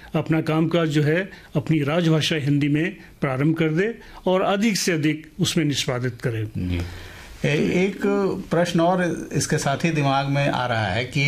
अपना कामकाज जो है अपनी राजभाषा हिंदी में प्रारंभ कर दे और अधिक से अधिक उसमें निष्पादित करे। एक प्रश्न और इसके साथ ही दिमाग में आ रहा है कि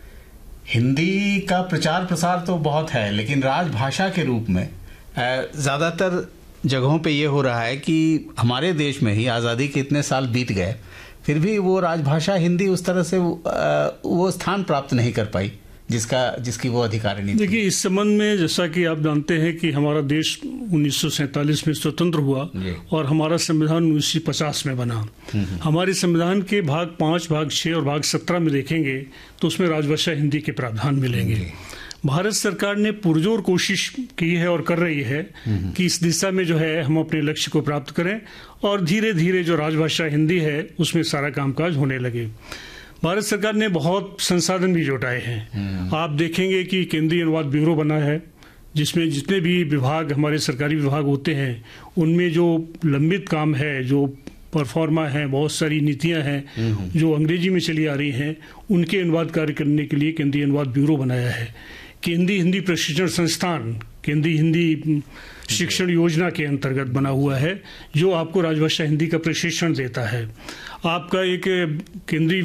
हिंदी का प्रचार प्रसार तो बहुत है, लेकिन राजभाषा के रूप में ज़्यादातर जगहों पे ये हो रहा है कि हमारे देश में ही आज़ादी के इतने साल बीत गए, फिर भी वो राजभाषा हिंदी उस तरह से वो स्थान प्राप्त नहीं कर पाई जिसकी वो अधिकारिणी थी। देखिए, इस संबंध में जैसा कि आप जानते हैं कि हमारा देश 1947 में स्वतंत्र हुआ और हमारा संविधान 1950 में बना। हमारे संविधान के भाग 5, भाग 6 और भाग 17 में देखेंगे तो उसमें राजभाषा हिंदी के प्रावधान मिलेंगे। भारत सरकार ने पुरजोर कोशिश की है और कर रही है कि इस दिशा में जो है हम अपने लक्ष्य को प्राप्त करें और धीरे धीरे जो राजभाषा हिंदी है उसमें सारा कामकाज होने लगे। भारत सरकार ने बहुत संसाधन भी जुटाए हैं। आप देखेंगे कि केंद्रीय अनुवाद ब्यूरो बना है, जिसमें जितने भी विभाग हमारे सरकारी विभाग होते हैं उनमें जो लंबित काम है, जो परफॉर्मा है, बहुत सारी नीतियां हैं जो अंग्रेजी में चली आ रही हैं, उनके अनुवाद कार्य करने के लिए केंद्रीय अनुवाद ब्यूरो बनाया है। केंद्रीय हिंदी प्रशिक्षण संस्थान केंद्रीय हिंदी शिक्षण योजना के अंतर्गत बना हुआ है, जो आपको राजभाषा हिंदी का प्रशिक्षण देता है। आपका एक केंद्रीय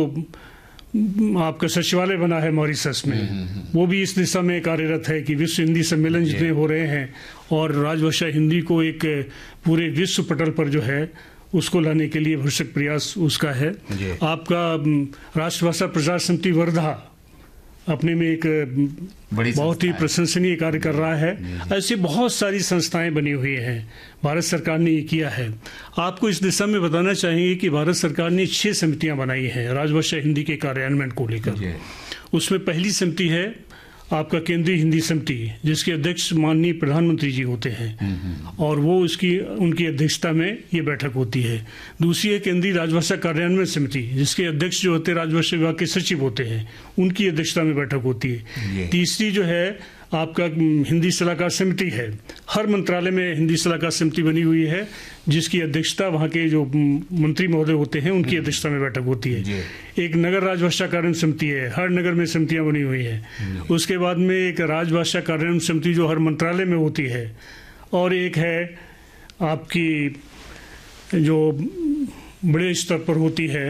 विश्व आपका सचिवालय बना है मॉरिशस में, वो भी इस दिशा में कार्यरत है कि विश्व हिंदी सम्मेलन जितने हो रहे हैं और राजभाषा हिंदी को एक पूरे विश्व पटल पर जो है उसको लाने के लिए भरसक प्रयास उसका है। आपका राष्ट्रभाषा प्रचार समिति वर्धा अपने में एक बहुत ही प्रशंसनीय कार्य कर रहा है। ऐसी बहुत सारी संस्थाएं बनी हुई हैं, भारत सरकार ने ये किया है। आपको इस दिशा में बताना चाहेंगे कि भारत सरकार ने 6 समितियां बनाई हैं राजभाषा हिंदी के कार्यान्वयन को लेकर। उसमें पहली समिति है आपका केंद्रीय हिंदी समिति, जिसके अध्यक्ष माननीय प्रधानमंत्री जी होते हैं और वो उनकी अध्यक्षता में ये बैठक होती है। दूसरी है केंद्रीय राजभाषा कार्यान्वयन समिति, जिसके अध्यक्ष जो होते हैं राजभाषा विभाग के सचिव होते हैं, उनकी अध्यक्षता में बैठक होती है। तीसरी जो है आपका हिंदी सलाहकार समिति है, हर मंत्रालय में हिंदी सलाहकार समिति बनी हुई है, जिसकी अध्यक्षता वहाँ के जो मंत्री महोदय होते हैं उनकी अध्यक्षता में बैठक होती है। एक नगर राजभाषा कार्यान्वयन समिति है, हर नगर में समितियां बनी हुई हैं। उसके बाद में एक राजभाषा कार्यान्वयन समिति जो हर मंत्रालय में होती है, और एक है आपकी जो बड़े स्तर पर होती है।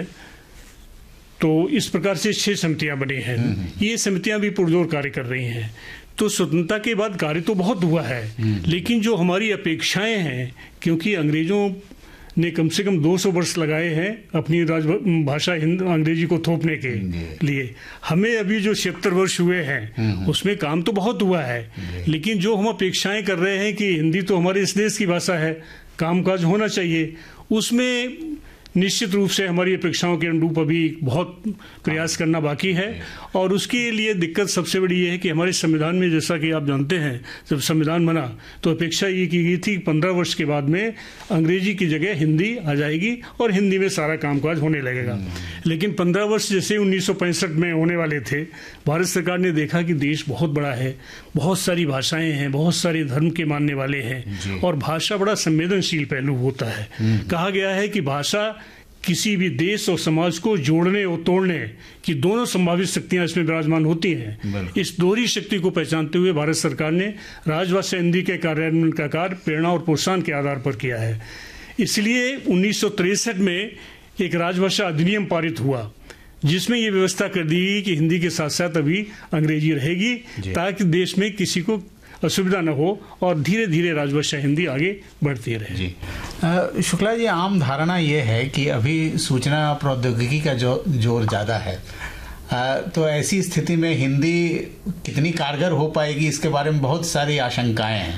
तो इस प्रकार से 6 समितियां बनी हैं। ये समितियां भी पुरजोर कार्य कर रही हैं। तो स्वतंत्रता के बाद कार्य तो बहुत हुआ है, लेकिन जो हमारी अपेक्षाएं हैं, क्योंकि अंग्रेजों ने कम से कम 200 वर्ष लगाए हैं अपनी राजभाषा अंग्रेजी को थोपने के लिए, हमें अभी जो 76 वर्ष हुए हैं उसमें काम तो बहुत हुआ है, लेकिन जो हम अपेक्षाएं कर रहे हैं कि हिंदी तो हमारे इस देश की भाषा है, कामकाज होना चाहिए, उसमें निश्चित रूप से हमारी अपेक्षाओं के अनुरूप अभी बहुत प्रयास करना बाकी है। और उसके लिए दिक्कत सबसे बड़ी ये है कि हमारे संविधान में, जैसा कि आप जानते हैं, जब संविधान बना तो अपेक्षा ये की गई थी 15 वर्ष के बाद में अंग्रेजी की जगह हिंदी आ जाएगी और हिंदी में सारा कामकाज होने लगेगा। लेकिन 15 वर्ष जैसे 1965 में होने वाले थे, भारत सरकार ने देखा कि देश बहुत बड़ा है, बहुत सारी भाषाएं हैं, बहुत सारे धर्म के मानने वाले हैं और भाषा बड़ा संवेदनशील पहलू होता है। कहा गया है कि भाषा किसी भी देश और समाज को जोड़ने और तोड़ने की दोनों संभावित शक्तियां इसमें विराजमान होती हैं। इस दोहरी शक्ति को पहचानते हुए भारत सरकार ने राजभाषा हिंदी के कार्यान्वयन का कार्य प्रेरणा और प्रोत्साहन के आधार पर किया है। इसलिए 1963 में एक राजभाषा अधिनियम पारित हुआ, जिसमें यह व्यवस्था कर दी गई कि हिंदी के साथ साथ अभी अंग्रेजी रहेगी, ताकि देश में किसी को असुविधा न हो और धीरे धीरे राजभाषा हिंदी आगे बढ़ती रहे। जी शुक्ला जी, आम धारणा ये है कि अभी सूचना प्रौद्योगिकी का जोर ज़्यादा है, तो ऐसी स्थिति में हिंदी कितनी कारगर हो पाएगी, इसके बारे में बहुत सारी आशंकाएं हैं।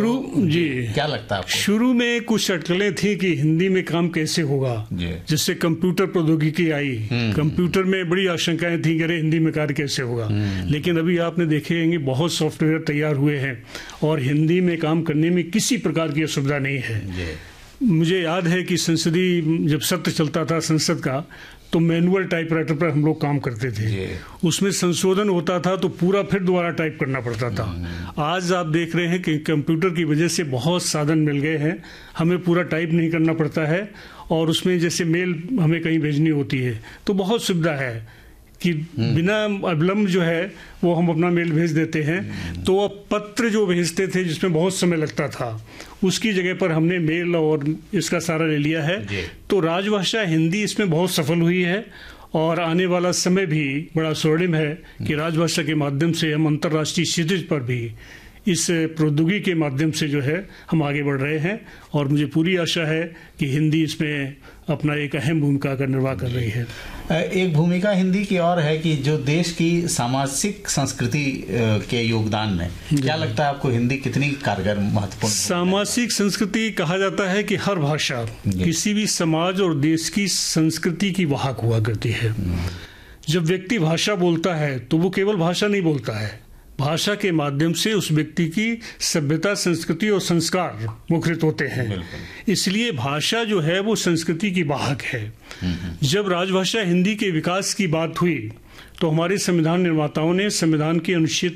क्या लगता है आपको? शुरू में कुछ अटकलें थी कि हिंदी में काम कैसे होगा, जिससे कंप्यूटर प्रौद्योगिकी आई, कंप्यूटर में बड़ी आशंकाएं थी कि अरे हिंदी में कार्य कैसे होगा। लेकिन अभी आपने देखेंगे बहुत सॉफ्टवेयर तैयार हुए हैं और हिंदी में काम करने में किसी प्रकार की असुविधा नहीं है। मुझे याद है कि संसदीय जब सत्र चलता था संसद का, तो मैनुअल टाइपराइटर पर हम लोग काम करते थे, उसमें संशोधन होता था तो पूरा फिर दोबारा टाइप करना पड़ता था। आज आप देख रहे हैं कि कंप्यूटर की वजह से बहुत साधन मिल गए हैं, हमें पूरा टाइप नहीं करना पड़ता है और उसमें जैसे मेल हमें कहीं भेजनी होती है तो बहुत सुविधा है। कि बिना अविलंब जो है वो हम अपना मेल भेज देते हैं। तो अब पत्र जो भेजते थे जिसमें बहुत समय लगता था, उसकी जगह पर हमने मेल और इसका सारा ले लिया है। तो राजभाषा हिंदी इसमें बहुत सफल हुई है और आने वाला समय भी बड़ा स्वर्णिम है कि राजभाषा के माध्यम से हम अंतर्राष्ट्रीय क्षितिज पर भी इस प्रौद्योगिकी के माध्यम से जो है हम आगे बढ़ रहे हैं। और मुझे पूरी आशा है कि हिंदी इसमें अपना एक अहम भूमिका का निर्वाह कर रही है। एक भूमिका हिंदी की और है कि जो देश की सामाजिक संस्कृति के योगदान में, क्या लगता है आपको हिंदी कितनी कारगर महत्वपूर्ण? सामाजिक संस्कृति कहा जाता है कि हर भाषा किसी भी समाज और देश की संस्कृति की वाहक हुआ करती है। जब व्यक्ति भाषा बोलता है तो वो केवल भाषा नहीं बोलता है, भाषा के माध्यम से उस व्यक्ति की सभ्यता, संस्कृति और संस्कार मुखरित होते हैं। इसलिए भाषा जो है वो संस्कृति की वाहक है। जब राजभाषा हिंदी के विकास की बात हुई तो हमारे संविधान निर्माताओं ने संविधान के अनुच्छेद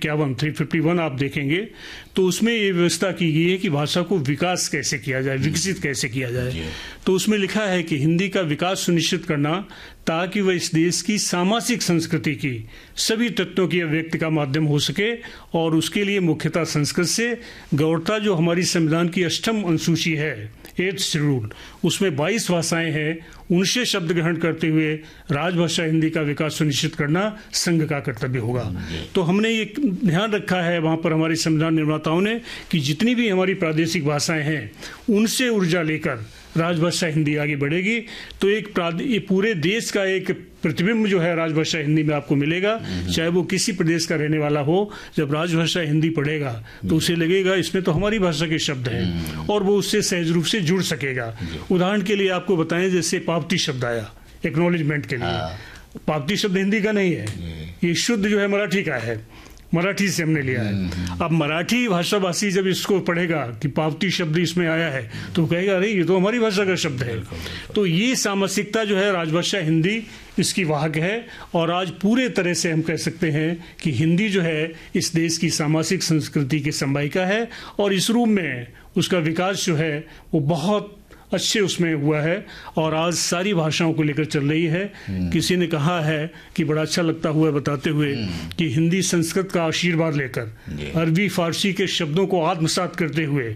351 आप देखेंगे तो उसमें ये व्यवस्था की गई है कि भाषा को विकास कैसे किया जाए, विकसित कैसे किया जाए। तो उसमें लिखा है कि हिंदी का विकास सुनिश्चित करना ताकि वह इस देश की सामाजिक संस्कृति की सभी तत्वों की अभिव्यक्ति का माध्यम हो सके। और उसके लिए मुख्यतः संस्कृत से गौरता, जो हमारी संविधान की 8वीं अनुसूची है, 8th शेड्यूल, उसमें 22 भाषाएं हैं, उनसे शब्द ग्रहण करते हुए राजभाषा हिंदी का विकास सुनिश्चित करना संघ का कर्तव्य होगा। तो हमने ये ध्यान रखा है वहाँ पर हमारे संविधान निर्माताओं ने कि जितनी भी हमारी प्रादेशिक भाषाएं हैं उनसे ऊर्जा लेकर राजभाषा हिंदी आगे बढ़ेगी। तो ये पूरे देश का एक प्रतिबिंब जो है राजभाषा हिंदी में आपको मिलेगा। चाहे वो किसी प्रदेश का रहने वाला हो, जब राजभाषा हिंदी पढ़ेगा तो उसे लगेगा इसमें तो हमारी भाषा के शब्द हैं और वो उससे सहज रूप से जुड़ सकेगा। उदाहरण के लिए आपको बताएं, जैसे पावती शब्द आया एक्नॉलेजमेंट के लिए, पावती शब्द हिंदी का नहीं है, ये शुद्ध जो है मराठी का है, मराठी से हमने लिया है। अब मराठी भाषाभाषी जब इसको पढ़ेगा कि पावती शब्द इसमें आया है तो कहेगा अरे ये तो हमारी भाषा का शब्द है। तो ये सामासिकता जो है राजभाषा हिंदी इसकी वाहक है। और आज पूरे तरह से हम कह सकते हैं कि हिंदी जो है इस देश की सामाजिक संस्कृति की संवाहिका है और इस रूप में उसका विकास जो है वो बहुत अच्छे उसमें हुआ है और आज सारी भाषाओं को लेकर चल रही है। किसी ने कहा है कि बड़ा अच्छा लगता हुआ बताते हुए कि हिंदी संस्कृत का आशीर्वाद लेकर अरबी फारसी के शब्दों को आत्मसात करते हुए,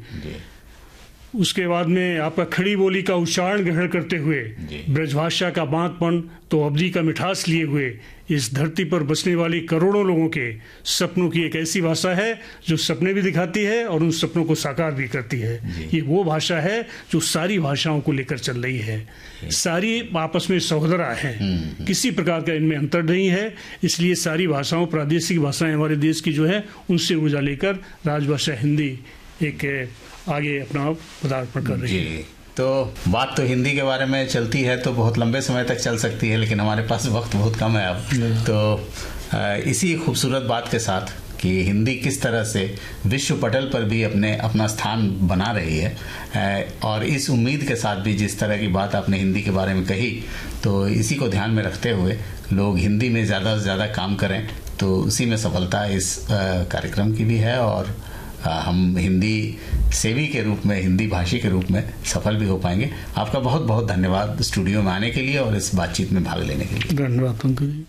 उसके बाद में आपका खड़ी बोली का उच्चारण ग्रहण करते हुए, ब्रजभाषा का बांकपन तो अवधि का मिठास लिए हुए इस धरती पर बसने वाली करोड़ों लोगों के सपनों की एक ऐसी भाषा है जो सपने भी दिखाती है और उन सपनों को साकार भी करती है। ये वो भाषा है जो सारी भाषाओं को लेकर चल रही है। सारी आपस में सहोदरा हैं, किसी प्रकार का इनमें अंतर नहीं है। इसलिए सारी भाषाओं, प्रादेशिक भाषाएं हमारे देश की जो है उनसे ऊर्जा लेकर राजभाषा हिंदी एक आगे अपना पदार्पण कर रही है। तो बात तो हिंदी के बारे में चलती है तो बहुत लंबे समय तक चल सकती है, लेकिन हमारे पास वक्त बहुत कम है अब। तो इसी खूबसूरत बात के साथ कि हिंदी किस तरह से विश्व पटल पर भी अपना स्थान बना रही है, और इस उम्मीद के साथ भी जिस तरह की बात आपने हिंदी के बारे में कही, तो इसी को ध्यान में रखते हुए लोग हिंदी में ज़्यादा से ज़्यादा काम करें तो उसी में सफलता इस कार्यक्रम की भी है और हम हिंदी सेवी के रूप में, हिंदी भाषी के रूप में सफल भी हो पाएंगे। आपका बहुत बहुत धन्यवाद स्टूडियो में आने के लिए और इस बातचीत में भाग लेने के लिए। धन्यवाद पंकज जी।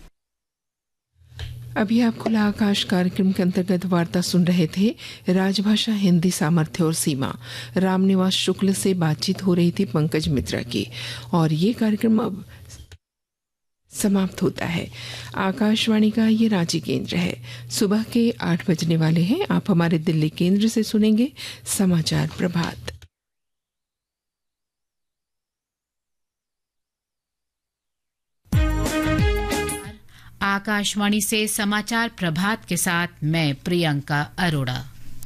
अभी आप खुला आकाश कार्यक्रम के अंतर्गत वार्ता सुन रहे थे। राजभाषा हिंदी सामर्थ्य और सीमा, रामनिवास शुक्ल से बातचीत हो रही थी पंकज मित्रा की। और ये कार्यक्रम अब समाप्त होता है। आकाशवाणी का ये रांची केंद्र है। सुबह के 8 बजने वाले हैं। आप हमारे दिल्ली केंद्र से सुनेंगे समाचार प्रभात। आकाशवाणी से समाचार प्रभात के साथ मैं प्रियंका अरोड़ा।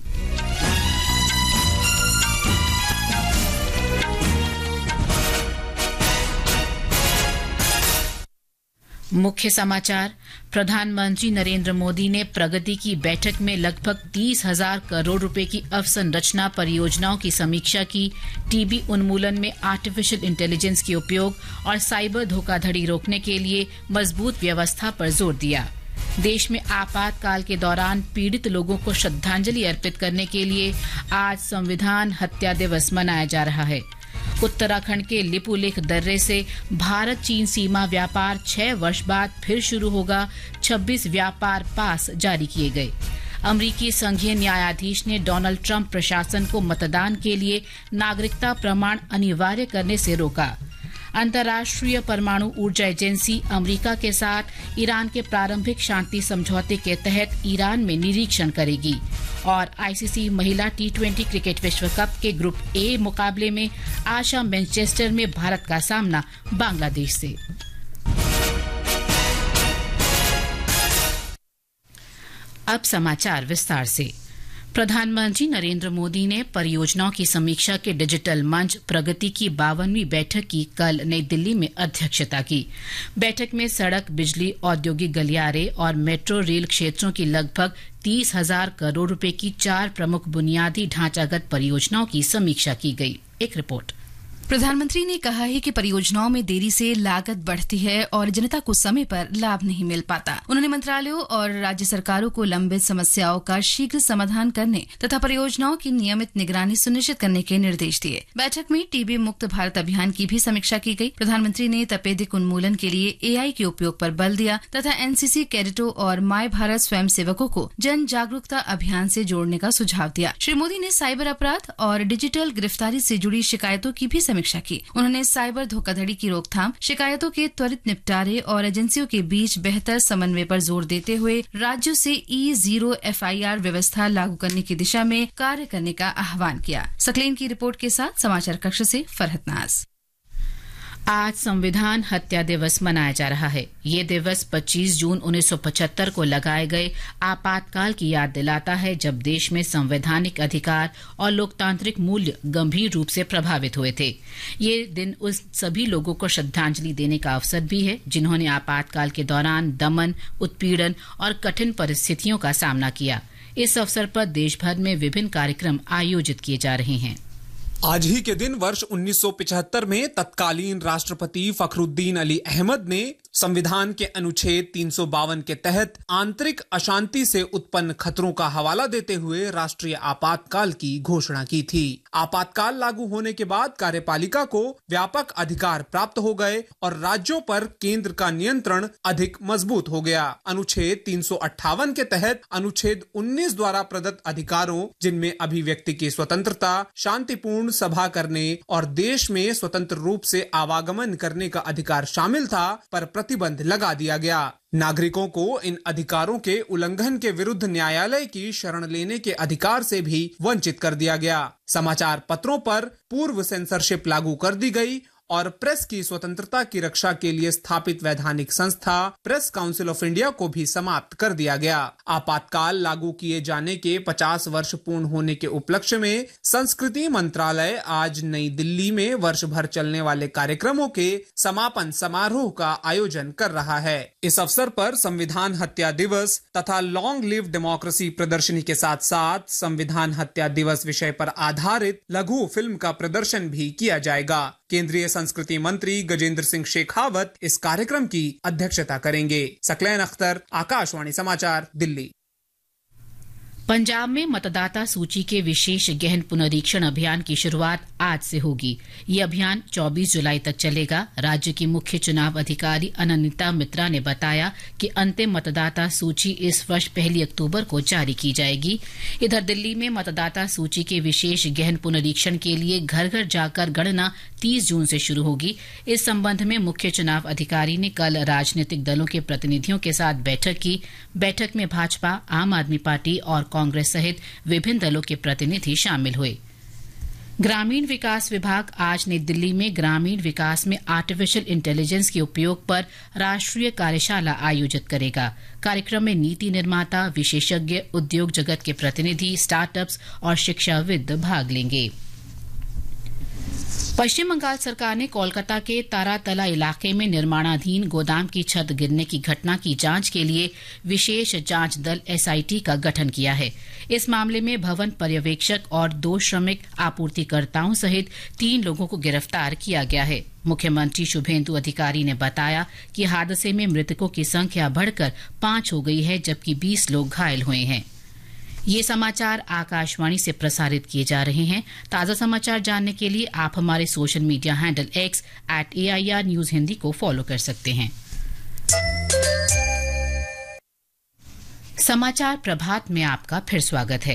मुख्य समाचार। प्रधानमंत्री नरेंद्र मोदी ने प्रगति की बैठक में लगभग 30,000 करोड़ रुपए की अवसंरचना परियोजनाओं की समीक्षा की। टीबी उन्मूलन में आर्टिफिशियल इंटेलिजेंस के उपयोग और साइबर धोखाधड़ी रोकने के लिए मजबूत व्यवस्था पर जोर दिया। देश में आपातकाल के दौरान पीड़ित लोगों को श्रद्धांजलि अर्पित करने के लिए आज संविधान हत्या दिवस मनाया जा रहा है। उत्तराखंड के लिपुलेख दर्रे से भारत चीन सीमा व्यापार 6 वर्ष बाद फिर शुरू होगा। 26 व्यापार पास जारी किए गए। अमरीकी संघीय न्यायाधीश ने डोनाल्ड ट्रंप प्रशासन को मतदान के लिए नागरिकता प्रमाण अनिवार्य करने से रोका। अंतर्राष्ट्रीय परमाणु ऊर्जा एजेंसी अमेरिका के साथ ईरान के प्रारंभिक शांति समझौते के तहत ईरान में निरीक्षण करेगी। और आईसीसी महिला T20 क्रिकेट विश्व कप के ग्रुप ए मुकाबले में आज शाम मैनचेस्टर में भारत का सामना बांग्लादेश से। अब समाचार विस्तार से। प्रधानमंत्री नरेंद्र मोदी ने परियोजनाओं की समीक्षा के डिजिटल मंच प्रगति की 52वीं बैठक की कल नई दिल्ली में अध्यक्षता की। बैठक में सड़क, बिजली, औद्योगिक गलियारे और मेट्रो रेल क्षेत्रों की लगभग 30,000 करोड़ रुपए की 4 प्रमुख बुनियादी ढांचागत परियोजनाओं की समीक्षा की गई। एक रिपोर्ट। प्रधानमंत्री ने कहा है कि परियोजनाओं में देरी से लागत बढ़ती है और जनता को समय पर लाभ नहीं मिल पाता। उन्होंने मंत्रालयों और राज्य सरकारों को लंबित समस्याओं का शीघ्र समाधान करने तथा परियोजनाओं की नियमित निगरानी सुनिश्चित करने के निर्देश दिए। बैठक में टीबी मुक्त भारत अभियान की भी समीक्षा की गई। प्रधानमंत्री ने तपेदिक उन्मूलन के लिए AI के उपयोग पर बल दिया तथा NCC कैडेटों और माय भारत स्वयं सेवकों को जन जागरूकता अभियान से जोड़ने का सुझाव दिया। श्री मोदी ने साइबर अपराध और डिजिटल गिरफ्तारी से जुड़ी शिकायतों की भी समीक्षा की। उन्होंने साइबर धोखाधड़ी की रोकथाम, शिकायतों के त्वरित निपटारे और एजेंसियों के बीच बेहतर समन्वय पर जोर देते हुए राज्यों से E0 FIR व्यवस्था लागू करने की दिशा में कार्य करने का आह्वान किया। सकलेन की रिपोर्ट के साथ समाचार कक्ष से फरहत नाज। आज संविधान हत्या दिवस मनाया जा रहा है। ये दिवस 25 जून 1975 को लगाए गए आपातकाल की याद दिलाता है, जब देश में संवैधानिक अधिकार और लोकतांत्रिक मूल्य गंभीर रूप से प्रभावित हुए थे। ये दिन उस सभी लोगों को श्रद्धांजलि देने का अवसर भी है जिन्होंने आपातकाल के दौरान दमन, उत्पीड़न और कठिन परिस्थितियों का सामना किया। इस अवसर पर देश भर में विभिन्न कार्यक्रम आयोजित किए जा रहे हैं। आज ही के दिन वर्ष 1975 में तत्कालीन राष्ट्रपति फखरुद्दीन अली अहमद ने संविधान के अनुच्छेद 352 के तहत आंतरिक अशांति से उत्पन्न खतरों का हवाला देते हुए राष्ट्रीय आपातकाल की घोषणा की थी। आपातकाल लागू होने के बाद कार्यपालिका को व्यापक अधिकार प्राप्त हो गए और राज्यों पर केंद्र का नियंत्रण अधिक मजबूत हो गया। अनुच्छेद 358 के तहत अनुच्छेद 19 द्वारा प्रदत्त अधिकारों, जिनमें अभिव्यक्ति की स्वतंत्रता, शांतिपूर्ण सभा करने और देश में स्वतंत्र रूप से आवागमन करने का अधिकार शामिल था, पर प्रतिबंध लगा दिया गया। नागरिकों को इन अधिकारों के उल्लंघन के विरुद्ध न्यायालय की शरण लेने के अधिकार से भी वंचित कर दिया गया। समाचार पत्रों पर पूर्व सेंसरशिप लागू कर दी गई और प्रेस की स्वतंत्रता की रक्षा के लिए स्थापित वैधानिक संस्था प्रेस काउंसिल ऑफ इंडिया को भी समाप्त कर दिया गया। आपातकाल लागू किए जाने के 50 वर्ष पूर्ण होने के उपलक्ष्य में संस्कृति मंत्रालय आज नई दिल्ली में वर्ष भर चलने वाले कार्यक्रमों के समापन समारोह का आयोजन कर रहा है। इस अवसर पर संविधान हत्या दिवस तथा लॉन्ग लिव डेमोक्रेसी प्रदर्शनी के साथ साथ संविधान हत्या दिवस विषय पर आधारित लघु फिल्म का प्रदर्शन भी किया जाएगा। केंद्रीय संस्कृति मंत्री गजेंद्र सिंह शेखावत इस कार्यक्रम की अध्यक्षता करेंगे। सकलैन अख्तर, आकाशवाणी समाचार, दिल्ली। पंजाब में मतदाता सूची के विशेष गहन पुनरीक्षण अभियान की शुरुआत आज से होगी। ये अभियान 24 जुलाई तक चलेगा। राज्य की मुख्य चुनाव अधिकारी अनन्विता मित्रा ने बताया कि अंतिम मतदाता सूची इस वर्ष 1 अक्टूबर को जारी की जाएगी। इधर दिल्ली में मतदाता सूची के विशेष गहन पुनरीक्षण के लिए घर घर जाकर गणना 30 जून से शुरू होगी। इस संबंध में मुख्य चुनाव अधिकारी ने कल राजनीतिक दलों के प्रतिनिधियों के साथ बैठक की। बैठक में भाजपा, आम आदमी पार्टी और कांग्रेस सहित विभिन्न दलों के प्रतिनिधि शामिल हुए। ग्रामीण विकास विभाग आज नई दिल्ली में ग्रामीण विकास में आर्टिफिशियल इंटेलिजेंस के उपयोग पर राष्ट्रीय कार्यशाला आयोजित करेगा। कार्यक्रम में नीति निर्माता, विशेषज्ञ, उद्योग जगत के प्रतिनिधि, स्टार्टअप्स और शिक्षाविद भाग लेंगे। पश्चिम बंगाल सरकार ने कोलकाता के तारातला इलाके में निर्माणाधीन गोदाम की छत गिरने की घटना की जांच के लिए विशेष जांच दल SIT का गठन किया है। इस मामले में भवन पर्यवेक्षक और 2 श्रमिक आपूर्तिकर्ताओं सहित 3 लोगों को गिरफ्तार किया गया है। मुख्यमंत्री शुभेंदु अधिकारी ने बताया कि हादसे में मृतकों की संख्या बढ़कर 5 हो गई है, जबकि 20 लोग घायल हुए हैं। ये समाचार आकाशवाणी से प्रसारित किए जा रहे हैं। ताज़ा समाचार जानने के लिए आप हमारे social media handle X @AIR News Hindi को फॉलो कर सकते हैं। समाचार प्रभात में आपका फिर स्वागत है।